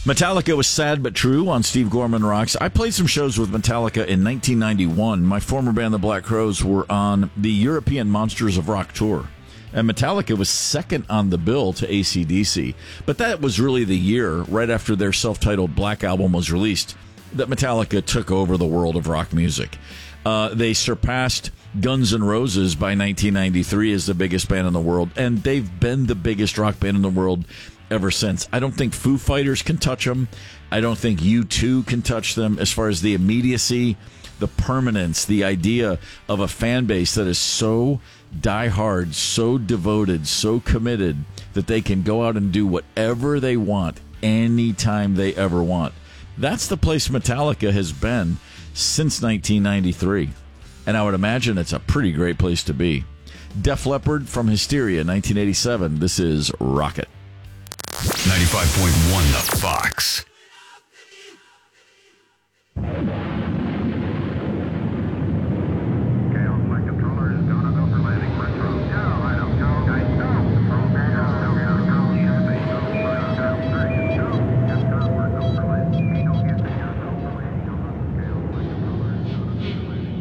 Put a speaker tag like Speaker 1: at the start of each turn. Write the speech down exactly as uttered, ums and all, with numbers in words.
Speaker 1: Metallica was Sad But True on Steve Gorman Rocks. I played some shows with Metallica in nineteen ninety-one. My former band, the Black Crowes, were on the European Monsters of Rock tour. And Metallica was second on the bill to A C D C. But that was really the year, right after their self-titled Black Album was released, that Metallica took over the world of rock music. Uh, they surpassed Guns N' Roses by nineteen ninety-three as the biggest band in the world, and they've been the biggest rock band in the world ever since. I don't think Foo Fighters can touch them. I don't think U two can touch them as far as the immediacy, the permanence, the idea of a fan base that is so diehard, so devoted, so committed that they can go out and do whatever they want anytime they ever want. That's the place Metallica has been since nineteen ninety-three. And I would imagine it's a pretty great place to be. Def Leppard from Hysteria, nineteen eighty-seven. This is Rocket.
Speaker 2: ninety-five point one The Fox.